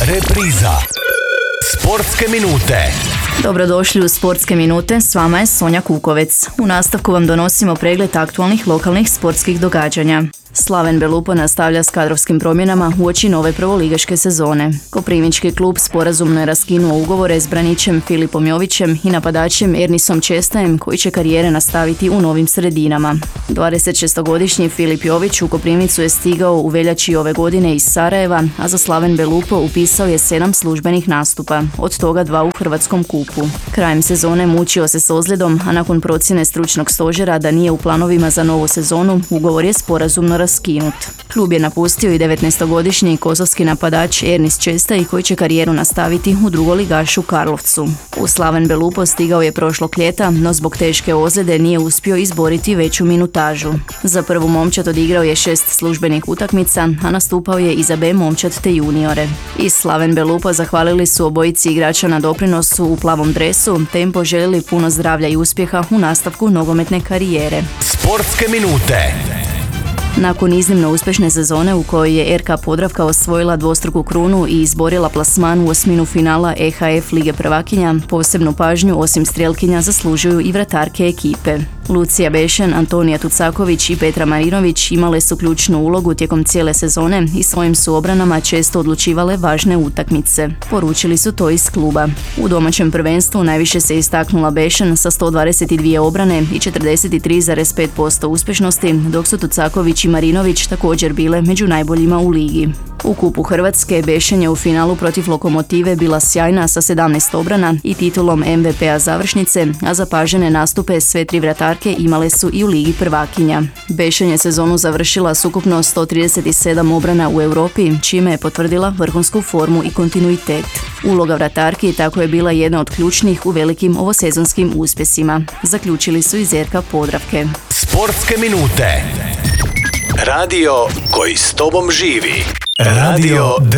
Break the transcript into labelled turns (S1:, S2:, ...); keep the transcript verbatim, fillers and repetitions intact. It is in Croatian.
S1: Repriza. Sportske minute.
S2: Dobrodošli u Sportske minute, s vama je Sonja Kukovec. U nastavku vam donosimo pregled aktualnih lokalnih sportskih događanja. Slaven Belupo nastavlja s kadrovskim promjenama uoči nove prvoligaške sezone. Koprivnički klub sporazumno je raskinuo ugovore s braničem Filipom Jovićem i napadačem Ernisom Čestajem, koji će karijere nastaviti u novim sredinama. dvadesetšestogodišnji Filip Jović u Koprivnicu je stigao u veljači ove godine iz Sarajeva, a za Slaven Belupo upisao je sedam službenih nastupa, od toga dva u Hrvatskom kupu. Krajem sezone mučio se s ozljedom, a nakon procjene stručnog stožera da nije u planovima za novu sezonu, ugovor je sporazumno raskinut. Klub je napustio i devetnaestogodišnji kosovski napadač Ernis Čestaj, koji će karijeru nastaviti u drugoligašu Karlovcu. U Slaven Belupo stigao je prošlog ljeta, no zbog teške ozljede nije uspio izboriti veću minutažu. Za prvu momčad odigrao je šest službenih utakmica, a nastupao je i za B momčad te juniore. Iz Slaven Belupo zahvalili su obojici igrača na doprinosu u plavom dresu, te im poželjeli puno zdravlja i uspjeha u nastavku nogometne karijere.
S1: Sportske minute.
S2: Nakon iznimno uspješne sezone u kojoj je R K Podravka osvojila dvostruku krunu i izborila plasman u osminu finala E H F Lige prvakinja, posebnu pažnju osim strijelkinja zaslužuju i vratarke ekipe. Lucija Bešen, Antonija Tucaković i Petra Marinović imale su ključnu ulogu tijekom cijele sezone i svojim su obranama često odlučivale važne utakmice. Poručili su to iz kluba. U domaćem prvenstvu najviše se istaknula Bešen sa sto dvadeset dvije obrane i četrdeset tri zarez pet posto uspješnosti, dok su Tucaković i Marinović također bile među najboljima u ligi. U kupu Hrvatske Bešen je u finalu protiv Lokomotive bila sjajna sa sedamnaest obrana i titulom M V P-a završnice, a zapažene nastupe sve tri vratarke imale su i u Ligi prvakinja. Bešen je sezonu završila s ukupno sto trideset sedam obrana u Europi, čime je potvrdila vrhunsku formu i kontinuitet. Uloga vratarki tako je bila jedna od ključnih u velikim ovosezonskim uspjesima, zaključili su iz R K Podravke.
S1: Sportske minute. Radio koji s tobom živi. Radio